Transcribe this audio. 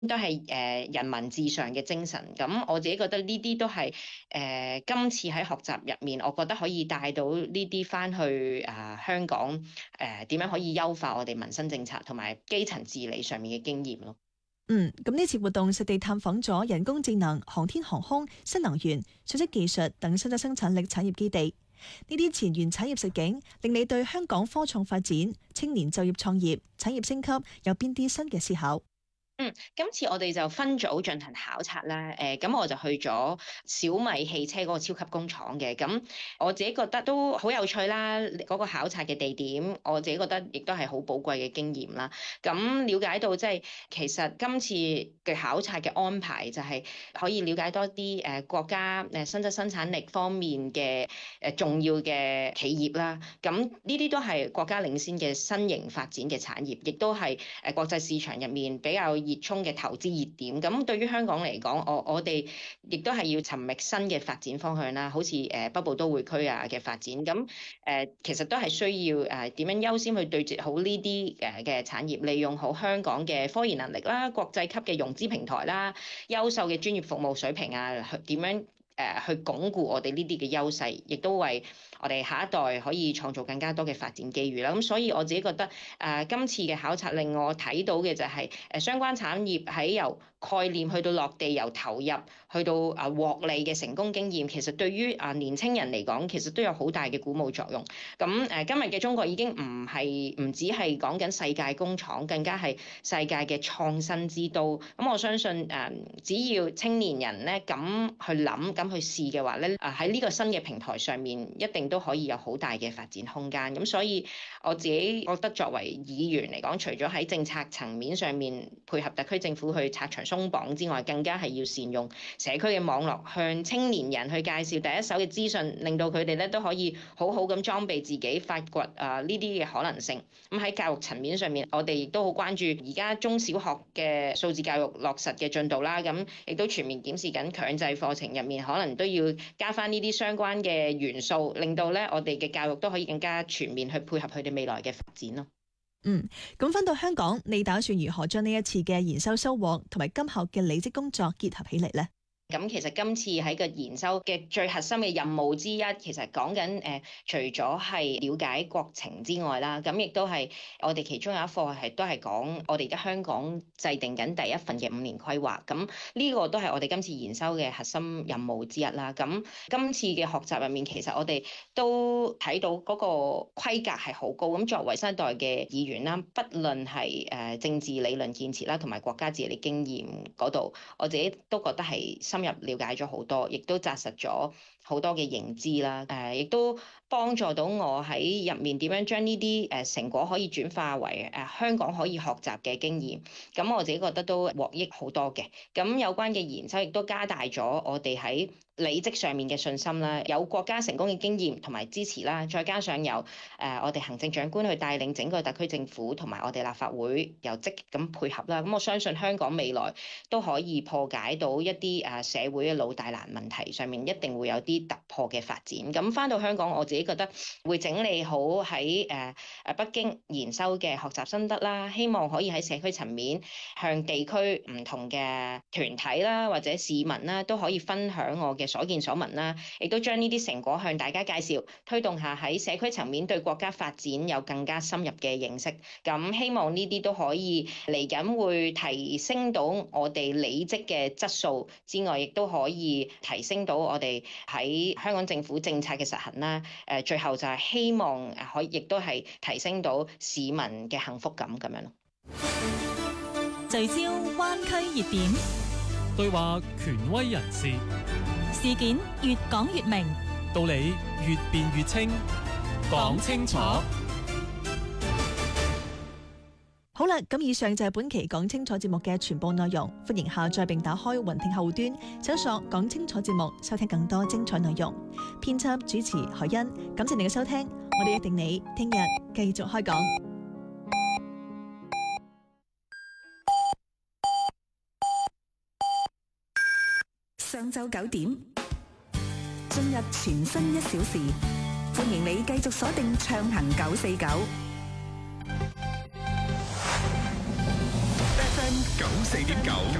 都係人民至上嘅精神。咁我自己覺得呢啲都係今次喺學習入面，我覺得可以帶到呢啲翻去香港點樣可以優化我哋民生政策同埋基層治理上面嘅經驗咯。 咁呢次活動實地探訪咗人工智能、航天航空、新能源、信息技術等新質生產力產業基地。呢啲前沿產業實景，令你對香港科創發展、青年就業創業、產業升級有邊啲新嘅思考？ 今次我哋就分組進行考察啦。咁我就去咗小米汽車嗰個超級工廠嘅。咁我自己覺得都好有趣啦。嗰個考察嘅地點，我自己覺得亦都係好寶貴嘅經驗啦。咁了解到即係其實今次嘅考察嘅安排就係可以了解多啲國家新質生產力方面嘅重要嘅企業啦。咁呢啲都係國家領先嘅新型發展嘅產業，亦都係國際市場入面比較熱衷嘅投資熱點。咁對於香港嚟講，我哋亦都係要尋覓新嘅發展方向啦，好似北部都會區嘅發展。咁其實都係需要點樣優先去對接好呢啲嘅產業，利用好香港嘅科研能力啦、國際級嘅融資平台啦、優秀嘅專業服務水平啊，點樣去鞏固我哋呢啲嘅優勢，亦都為我哋下一代可以創造更加多嘅發展機遇啦。咁所以我自己覺得今次嘅考察令我睇到嘅就係相關產業喺由概念去到落地，由投入去到獲利嘅成功經驗，其實對於年青人嚟講，其實都有好大嘅鼓舞作用。咁今日嘅中國已經唔只係講緊世界工廠，更加係世界嘅創新之都。咁我相信只要青年人咧咁去諗、咁去試嘅話咧，喺呢個新嘅平台上面，一定都可以有好大嘅發展空間。咁所以我自己覺得作為議員嚟講，除咗喺政策層面上面配合特區政府去拆牆鬆綁之外，更加係要善用社區嘅網絡，向青年人去介紹第一手嘅資訊，令到佢哋咧都可以好好咁裝備自己，發掘呢啲嘅可能性。咁喺教育層面上面，我哋亦都好關注而家中小學嘅數字教育落實嘅進度啦。咁亦都全面檢視緊強制課程入面，可能都要加翻呢啲相關嘅元素，令到咧我哋嘅教育都可以更加全面去配合佢哋未來嘅發展咯。 咁返到香港，你打算如何將呢一次嘅研修收穫同埋今後嘅履職工作結合起嚟呢？ 咁其實今次喺個研修嘅最核心嘅任務之一，其實講緊除咗係了解國情之外啦，咁亦都係我哋其中有一課係都係講我哋而家香港制定緊第一份嘅5年規劃。咁呢個都係我哋今次研修嘅核心任務之一啦。咁今次嘅學習入面，其實我哋都睇到嗰個規格係好高。咁作為新一代嘅議員啦，不論係政治理論建設啦，同埋國家治理經驗嗰度，我自己都覺得係深入了解咗好多，亦都紮實咗好多嘅認知啦。亦都幫助到我喺入面點樣將呢啲成果可以轉化為香港可以學習嘅經驗。咁我自己覺得都獲益好多嘅。咁有關嘅研修亦都加大咗我哋喺履職上面嘅信心啦，有國家成功嘅經驗同埋支持啦，再加上有我哋行政長官去帶領整個特區政府同埋我哋立法會又積極咁配合啦。咁我相信香港未來都可以破解到一啲社會嘅老大難問題上面，一定會有啲突破嘅發展。咁返到香港，我自己覺得會整理好喺北京研修嘅學習心得啦，希望可以喺社區層面向地區唔同嘅團體啦或者市民啦都可以分享我嘅所見所聞啦，亦都將呢啲成果向大家介紹，推動下喺社區層面對國家發展有更加深入嘅認識。咁希望呢啲都可以嚟緊會提升到我哋履職嘅質素之外，亦都可以提升到我哋喺香港政府政策嘅實行啦。最後就係希望可以亦都係提升到市民嘅幸福感咁樣咯。 聚焦灣區熱點， 對話權威人士， 事件越講越明， 道理越辯越清，講清楚。 好啦，咁以上就係本期講清楚節目嘅全部內容。歡迎下載並打開雲聽後端，搜索講清楚節目，收聽更多精彩內容。編輯主持海欣，感謝你嘅收聽，我哋約定你聽日繼續開講。 上晝9點，進入全新1小時，歡迎你繼續鎖定暢行949。 94.9。